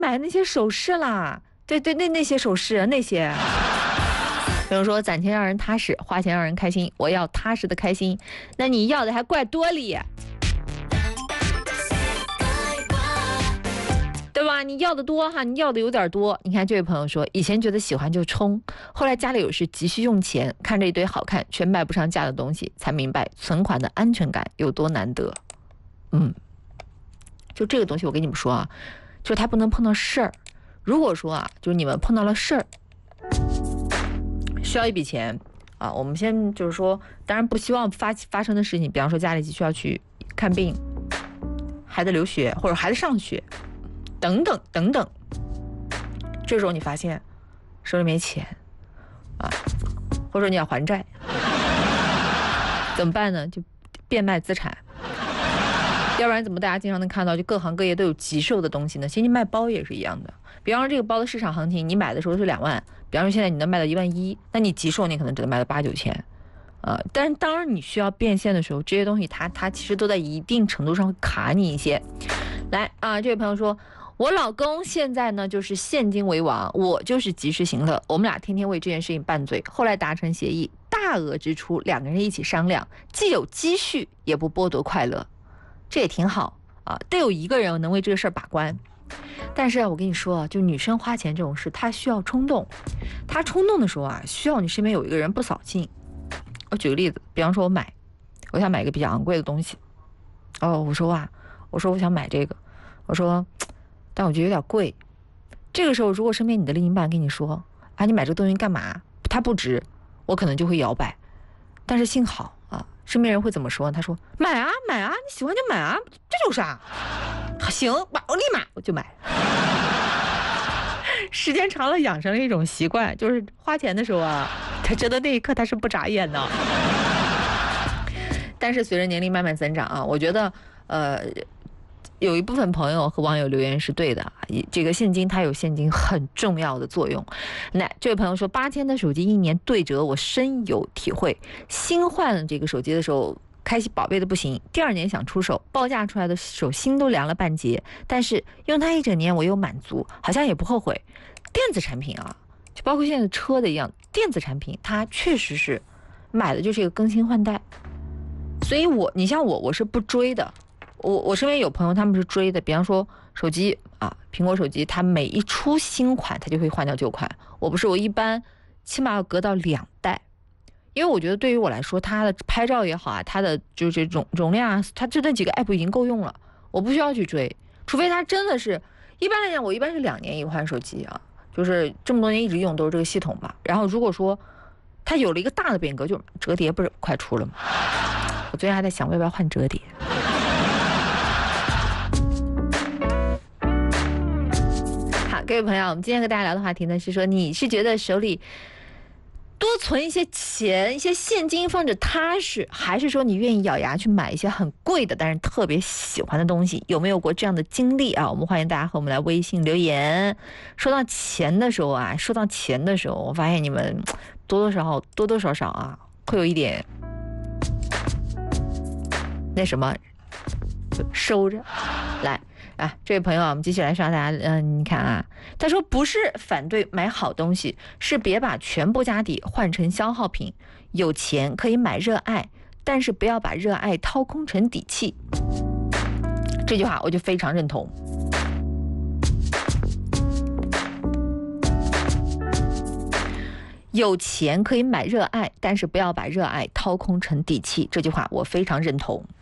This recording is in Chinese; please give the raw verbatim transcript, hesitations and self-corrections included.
买那些首饰啦，对对，那那些首饰那些。比如说攒钱让人踏实，花钱让人开心，我要踏实的开心，那你要的还怪多哩，对吧？你要的多哈，你要的有点多。你看这位朋友说，以前觉得喜欢就冲，后来家里有事急需用钱，看着一堆好看却卖不上价的东西，才明白存款的安全感有多难得。嗯，就这个东西我跟你们说啊，就它不能碰到事儿。如果说啊，就是你们碰到了事儿，需要一笔钱啊，我们先就是说，当然不希望发发生的事情，比方说家里急需要去看病，孩子留学或者孩子上学等等等等，这时候你发现手里没钱啊，或者你要还债，怎么办呢？就变卖资产。要不然怎么大家经常能看到，就各行各业都有急售的东西呢？其实你卖包也是一样的，比方说这个包的市场行情，你买的时候是两万，比方说现在你能卖到一万一，那你急售你可能只能卖到八九千，呃，但是当然你需要变现的时候，这些东西它它其实都在一定程度上会卡你一些。来啊，这位朋友说，我老公现在呢就是现金为王，我就是及时行乐，我们俩天天为这件事情拌嘴，后来达成协议，大额支出两个人一起商量，既有积蓄也不剥夺快乐。这也挺好啊，得有一个人能为这个事儿把关。但是啊，我跟你说啊，就女生花钱这种事，她需要冲动。她冲动的时候啊，需要你身边有一个人不扫兴。我举个例子，比方说我买，我想买一个比较昂贵的东西。哦，我说哇，我说我想买这个，我说，但我觉得有点贵。这个时候，如果身边你的另一半跟你说，啊，你买这个东西干嘛？它不值，我可能就会摇摆。但是幸好啊，身边人会怎么说？他说买啊买啊，你喜欢就买啊，这有啥？行，我立马我就买。时间长了养成了一种习惯，就是花钱的时候啊，他真的那一刻他是不眨眼的。但是随着年龄慢慢增长啊，我觉得呃有一部分朋友和网友留言是对的，这个现金它有现金很重要的作用。那这位朋友说，八千的手机一年对折，我深有体会。新换这个手机的时候，开心宝贝的不行，第二年想出手，报价出来的手心都凉了半截，但是用它一整年我又满足，好像也不后悔。电子产品啊，就包括现在的车的一样，电子产品它确实是买的就是一个更新换代。所以我你像我我是不追的，我我身边有朋友他们是追的，比方说手机啊，苹果手机它每一出新款它就会换掉旧款，我不是，我一般起码要隔到两代。因为我觉得对于我来说，它的拍照也好啊，它的就是这种容量啊，它这那几个 app 已经够用了，我不需要去追，除非它真的是，一般来讲我一般是两年一换手机啊，就是这么多年一直用都是这个系统嘛。然后如果说它有了一个大的变革，就折叠不是快出了吗？我最近还在想要不要换折叠。好，各位朋友，我们今天和大家聊的话题呢是说，你是觉得手里多存一些钱，一些现金放着踏实，还是说你愿意咬牙去买一些很贵的但是特别喜欢的东西？有没有过这样的经历啊？我们欢迎大家和我们来微信留言。说到钱的时候啊，说到钱的时候，我发现你们多多少少多多少少啊，会有一点那什么，就收着来。啊，这位朋友啊，我们继续来上大家，嗯、呃，你看啊，他说不是反对买好东西，是别把全部家底换成消耗品。有钱可以买热爱，但是不要把热爱掏空成底气。这句话我就非常认同。有钱可以买热爱，但是不要把热爱掏空成底气。这句话我非常认同。